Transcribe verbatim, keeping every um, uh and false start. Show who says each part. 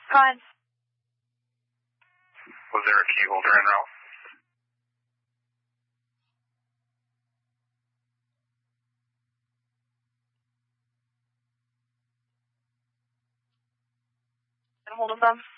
Speaker 1: Fine.
Speaker 2: Was there a key holder in route?
Speaker 1: Get a hold of them.